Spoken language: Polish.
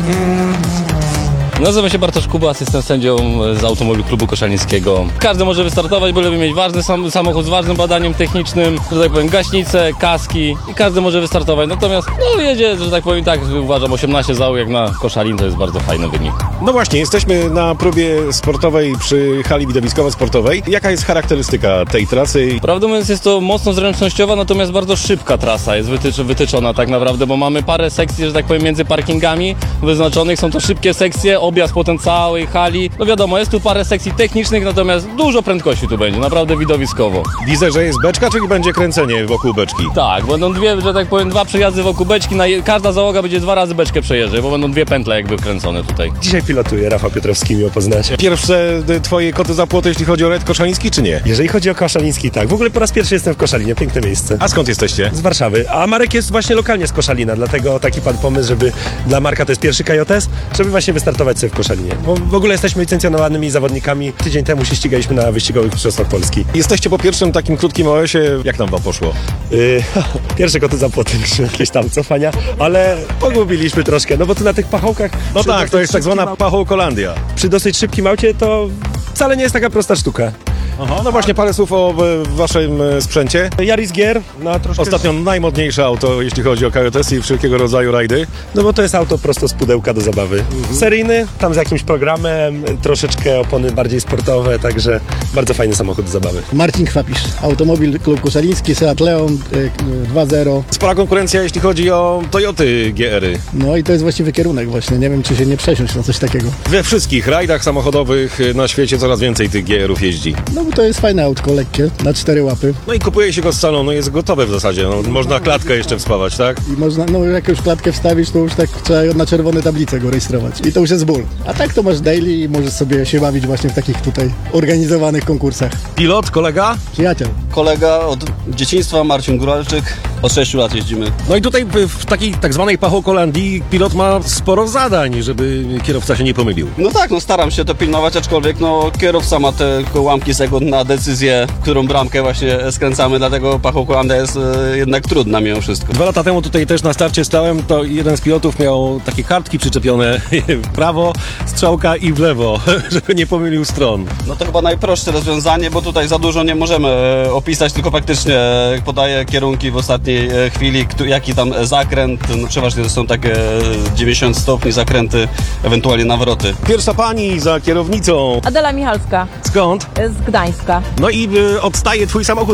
Nazywam się Bartosz Kubas, jestem sędzią z Automobil Klubu Koszalińskiego. Każdy może wystartować, byleby mieć ważny samochód z ważnym badaniem technicznym, że tak powiem gaśnice, kaski i każdy może wystartować. Natomiast jedzie, że tak powiem, tak uważam 18 załóg jak na Koszalin, to jest bardzo fajny wynik. No właśnie, jesteśmy na próbie sportowej przy hali widowiskowo-sportowej. Jaka jest charakterystyka tej trasy? Prawdę mówiąc, jest to mocno zręcznościowa, natomiast bardzo szybka trasa jest wytyczona tak naprawdę, bo mamy parę sekcji, że tak powiem, między parkingami wyznaczonych. Są to szybkie sekcje, objazd potem całej hali. No wiadomo, jest tu parę sekcji technicznych, natomiast dużo prędkości tu będzie, naprawdę widowiskowo. Widzę, że jest beczka, czyli będzie kręcenie wokół beczki. Tak, będą dwie, że tak powiem, dwa przejazdy wokół beczki, każda załoga będzie 2 razy beczkę przejeżdżać, bo będą 2 pętle jakby kręcone tutaj. Dzisiaj pilotuję, Rafał Piotrowski, miło poznać. Pierwsze twoje koty za płoty, jeśli chodzi o rajd koszaliński, czy nie? Jeżeli chodzi o Koszaliński, tak. W ogóle po raz pierwszy jestem w Koszalinie, piękne miejsce. A skąd jesteście? Z Warszawy. A Marek jest właśnie lokalnie z Koszalina, dlatego taki padł pomysł, żeby dla Marka, to jest pierwszy KJS, żeby właśnie wystartować sobie w Koszalinie. Bo w ogóle jesteśmy licencjonowanymi zawodnikami. Tydzień temu się ścigaliśmy na wyścigowych mistrzostwach Polski. Jesteście po pierwszym takim krótkim OS-ie. Jak nam wam poszło? Pierwsze koty za płotem, jakieś tam cofania, ale pogubiliśmy troszkę, no bo tu na tych pachołkach... No przy tak, dosyć to jest tak szybkim zwana pachołkolandia. Przy dosyć szybkim aucie to wcale nie jest taka prosta sztuka. Aha, no właśnie parę słów o waszym sprzęcie. Yaris Gier, no troszkę... Ostatnio najmodniejsze auto, jeśli chodzi o KJS i wszelkiego rodzaju rajdy. No bo to jest auto prosto z pudełka do zabawy. Seryjny, tam z jakimś programem, troszeczkę opony bardziej sportowe, także bardzo fajny samochód do zabawy. Marcin Chwapisz, Automobil Klub Koszaliński, Seat Leon 2.0. Spora konkurencja, jeśli chodzi o Toyoty GR-y. No i to jest właściwy kierunek właśnie, nie wiem czy się nie przesiąść na coś takiego. We wszystkich rajdach samochodowych na świecie coraz więcej tych GR-ów jeździ. No bo to jest fajne autko, lekkie, na 4 łapy No i kupuje się go z salonu, jest gotowe w zasadzie. No, można klatkę jeszcze wspawać, tak? i można, no jak już klatkę wstawisz, to już tak trzeba na czerwone tablice go rejestrować i to już jest ból. A tak to masz daily i możesz sobie się bawić właśnie w takich tutaj organizowanych konkursach. Pilot, kolega? Przyjaciel. Kolega od dzieciństwa, Marcin Góralczyk. Od 6 lat jeździmy. No i tutaj w takiej tak zwanej pachołkolandii pilot ma sporo zadań, żeby kierowca się nie pomylił. No tak, no staram się to pilnować, aczkolwiek no kierowca ma te ułamki sekund na decyzję, którą bramkę właśnie skręcamy, dlatego pachołkolanda jest jednak trudna mimo wszystko. 2 lata temu tutaj też na starcie stałem, to jeden z pilotów miał takie kartki przyczepione w prawo, strzałka i w lewo, żeby nie pomylił stron. No to chyba najprostsze rozwiązanie, bo tutaj za dużo nie możemy opisać, tylko faktycznie podaję kierunki w ostatniej chwili, jaki tam zakręt, no przeważnie to są takie 90 stopni zakręty, ewentualnie nawroty. Pierwsza pani za kierownicą. Adela Michalska Skąd? z Gdańska. No i odstaje twój samochód